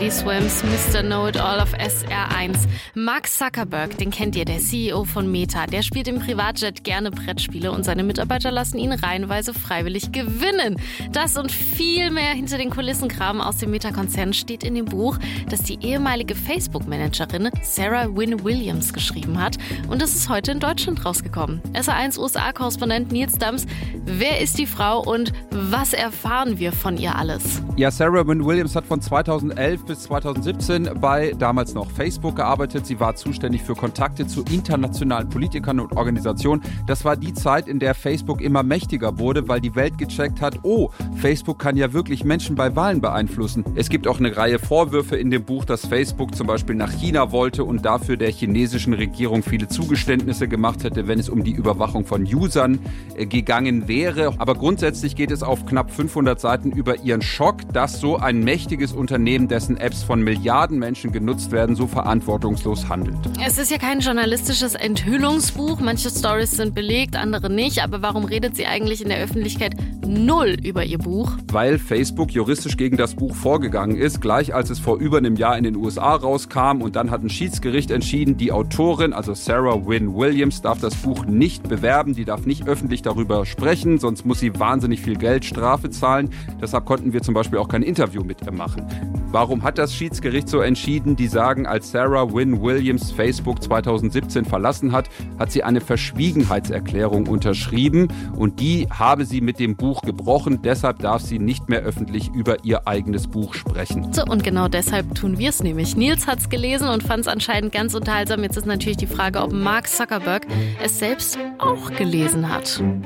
Teddy Swims, Mr. Know-It-All auf SR1. Mark Zuckerberg, den kennt ihr, der CEO von Meta. Der spielt im Privatjet gerne Brettspiele und seine Mitarbeiter lassen ihn reihenweise freiwillig gewinnen. Das und viel mehr hinter den Kulissenkram aus dem Meta-Konzern steht in dem Buch, das die ehemalige Facebook-Managerin Sarah Wynne Williams geschrieben hat. Und das ist heute in Deutschland rausgekommen. SR1 USA-Korrespondent Nils Dams, wer ist die Frau und was erfahren wir von ihr alles? Ja, Sarah Wynne Williams hat von 2011 bis 2017 bei damals noch Facebook gearbeitet. Sie war zuständig für Kontakte zu internationalen Politikern und Organisationen. Das war die Zeit, in der Facebook immer mächtiger wurde, weil die Welt gecheckt hat, oh, Facebook kann ja wirklich Menschen bei Wahlen beeinflussen. Es gibt auch eine Reihe Vorwürfe in dem Buch, dass Facebook zum Beispiel nach China wollte und dafür der chinesischen Regierung viele Zugeständnisse gemacht hätte, wenn es um die Überwachung von Usern gegangen wäre. Aber grundsätzlich geht es auf knapp 500 Seiten über ihren Schock, dass so ein mächtiges Unternehmen, dessen Apps von Milliarden Menschen genutzt werden, so verantwortungslos handelt. Es ist ja kein journalistisches Enthüllungsbuch. Manche Storys sind belegt, andere nicht. Aber warum redet sie eigentlich in der Öffentlichkeit null über ihr Buch? Weil Facebook juristisch gegen das Buch vorgegangen ist, gleich als es vor über einem Jahr in den USA rauskam. Und dann hat ein Schiedsgericht entschieden, die Autorin, also Sarah Wynne Williams, darf das Buch nicht bewerben. Die darf nicht öffentlich darüber sprechen, sonst muss sie wahnsinnig viel Geld Strafe zahlen. Deshalb konnten wir zum Beispiel auch kein Interview mit ihr machen. Warum hat das Schiedsgericht so entschieden? Die sagen, als Sarah Wynne Williams Facebook 2017 verlassen hat, hat sie eine Verschwiegenheitserklärung unterschrieben und die habe sie mit dem Buch gebrochen. Deshalb darf sie nicht mehr öffentlich über ihr eigenes Buch sprechen. So, und genau deshalb tun wir es nämlich. Nils hat es gelesen und fand es anscheinend ganz unterhaltsam. Jetzt ist natürlich die Frage, ob Mark Zuckerberg es selbst auch gelesen hat.